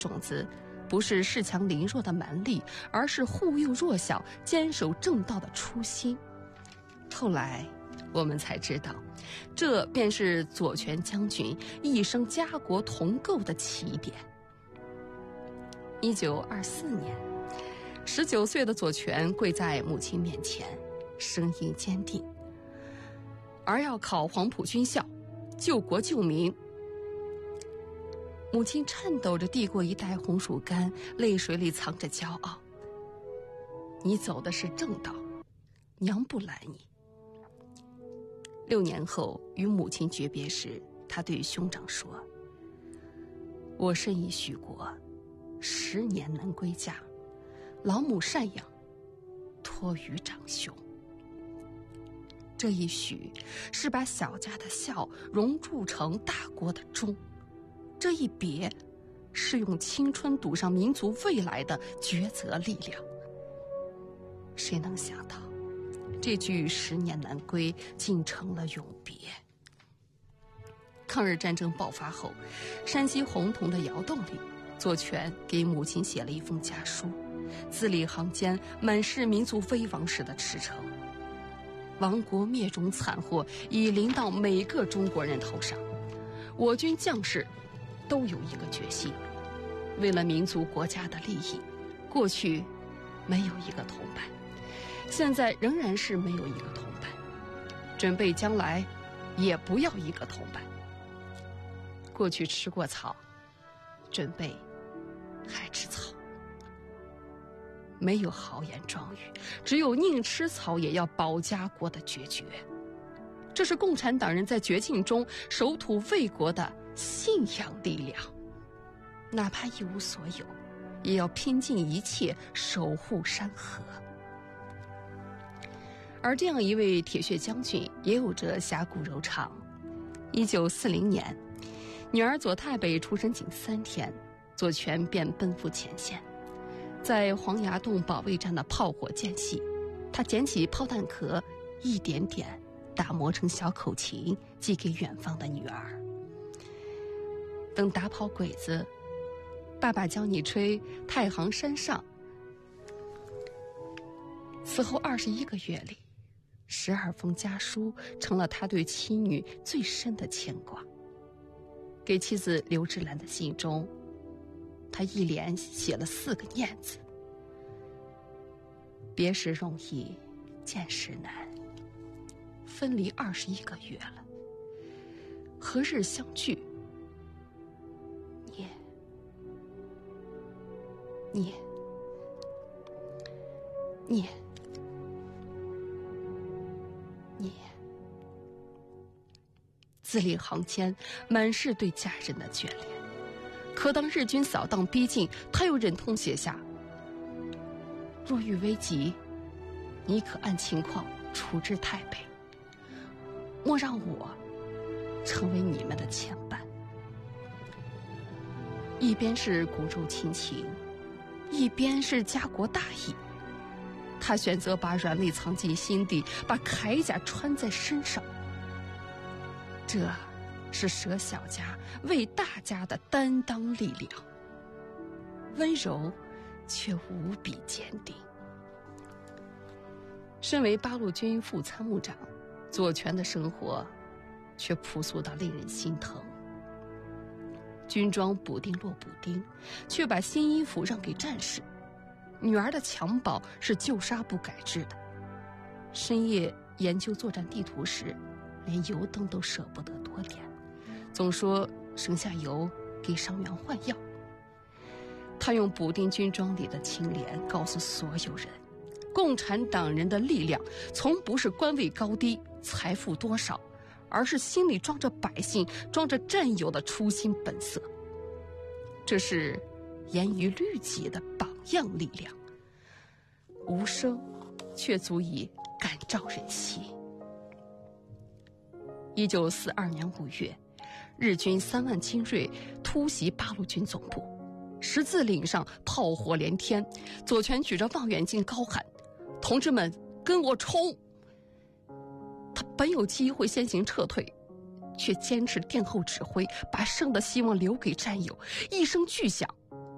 种子不是恃强凌弱的蛮力，而是护佑弱小、坚守正道的初心。后来我们才知道，这便是左权将军一生家国同构的起点。1924年，19岁的左权跪在母亲面前，声音坚定：“儿要考黄埔军校，救国救民。”母亲颤抖着递过一袋红薯干，泪水里藏着骄傲：“你走的是正道，娘不拦你。”6年后与母亲诀别时，他对兄长说：“我身已许国，10年难归家，老母赡养，托于长兄。”这一许是把小家的孝融铸成大国的忠，这一别是用青春赌上民族未来的抉择力量。谁能想到，这句10年难归竟成了永别。抗日战争爆发后，山西洪洞的窑洞里，左权给母亲写了一封家书，字里行间满是民族危亡时的驰骋。亡国灭种惨祸已临到每个中国人头上，我军将士都有一个决心：为了民族国家的利益，过去没有一个同伴，现在仍然是没有一个同伴，准备将来也不要一个同伴。过去吃过草，准备还吃草。没有豪言壮语，只有宁吃草也要保家国的决绝。这是共产党人在绝境中守土卫国的信仰力量，哪怕一无所有，也要拼尽一切守护山河。而这样一位铁血将军也有着侠骨柔肠。1940年，女儿左太北出生仅3天，左权便奔赴前线。在黄崖洞保卫战的炮火间隙，他捡起炮弹壳，一点点打磨成小口琴，寄给远方的女儿。等打跑鬼子，爸爸教你吹太行山上。此后21个月里，12封家书成了他对妻女最深的牵挂。给妻子刘志兰的信中，他一连写了4个念字：别时容易，见时难。分离21个月了，何日相聚？念。字里行间满是对家人的眷恋。可当日军扫荡逼近，他又忍痛写下：若遇危急，你可按情况处置太北，莫让我成为你们的牵绊。一边是骨肉亲情，一边是家国大义。他选择把软肋藏进心底，把铠甲穿在身上。这是舍小家为大家的担当力量，温柔却无比坚定。身为八路军副参谋长，左权的生活却朴素到令人心疼。军装补丁落补丁，却把新衣服让给战士。女儿的襁褓是旧纱布改制的。深夜研究作战地图时，连油灯都舍不得多点，总说省下油给伤员换药。他用补丁军装里的清廉告诉所有人，共产党人的力量从不是官位高低、财富多少，而是心里装着百姓、装着战友的初心本色。这是严于律己的榜样力量，无声却足以感召人心。1942年5月，日军3万精锐突袭八路军总部，十字岭上炮火连天，左权举着望远镜高喊：同志们，跟我冲！他本有机会先行撤退，却坚持殿后指挥，把胜的希望留给战友。一声巨响，